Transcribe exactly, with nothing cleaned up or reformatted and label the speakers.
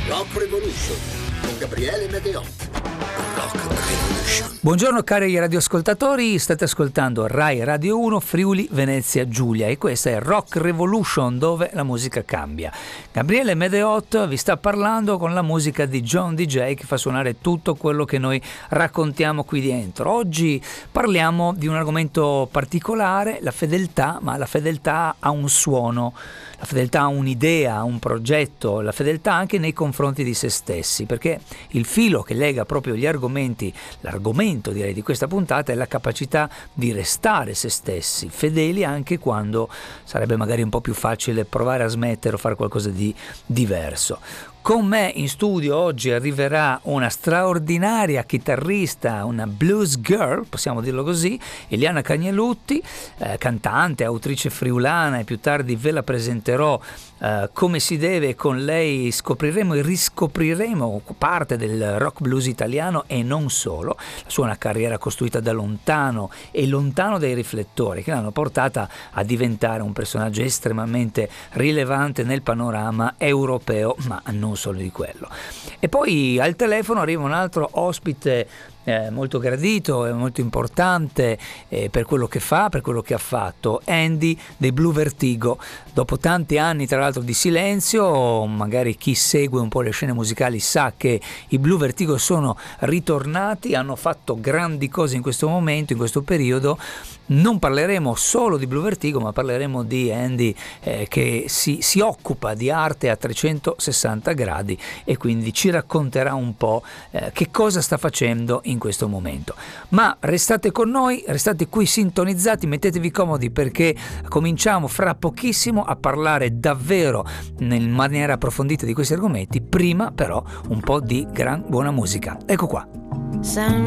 Speaker 1: Rock Revolution con Gabriele Medeotti. Rock Revolution.
Speaker 2: Buongiorno cari radioascoltatori, state ascoltando Rai Radio uno Friuli Venezia Giulia e questa è Rock Revolution, dove la musica cambia. Gabriele Medeotti vi sta parlando con la musica di John D J che fa suonare tutto quello che noi raccontiamo qui dentro. Oggi parliamo di un argomento particolare, la fedeltà, ma la fedeltà ha un suono. La fedeltà a un'idea, a un progetto, la fedeltà anche nei confronti di se stessi, perché il filo che lega proprio gli argomenti, l'argomento direi di questa puntata è la capacità di restare se stessi, fedeli anche quando sarebbe magari un po' più facile provare a smettere o fare qualcosa di diverso. Con me in studio oggi arriverà una straordinaria chitarrista, una blues girl, possiamo dirlo così, Eliana Cagnelutti, eh, cantante, autrice friulana, e più tardi ve la presenterò eh, come si deve. Con lei scopriremo e riscopriremo parte del rock blues italiano e non solo. La sua è una carriera costruita da lontano e lontano dai riflettori che l'hanno portata a diventare un personaggio estremamente rilevante nel panorama europeo, ma non solo di quello. E poi al telefono arriva un altro ospite eh, molto gradito e molto importante eh, per quello che fa, per quello che ha fatto, Andy dei Blue Vertigo. Dopo tanti anni tra l'altro di silenzio, magari chi segue un po' le scene musicali sa che i Blue Vertigo sono ritornati, hanno fatto grandi cose in questo momento, in questo periodo. Non parleremo solo di Blue Vertigo, ma parleremo di Andy eh, che si, si occupa di arte a trecentosessanta gradi e quindi ci racconterà un po' eh, che cosa sta facendo in questo momento. Ma restate con noi, restate qui sintonizzati, mettetevi comodi perché cominciamo fra pochissimo a parlare davvero in maniera approfondita di questi argomenti. Prima però un po' di gran buona musica. Ecco qua.